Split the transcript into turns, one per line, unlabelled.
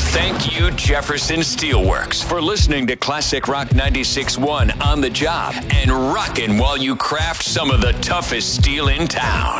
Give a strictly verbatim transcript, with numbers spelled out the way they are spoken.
Thank you, Jefferson Steelworks, for listening to Classic Rock ninety-six point one on the job and rocking while you craft some of the toughest steel in town.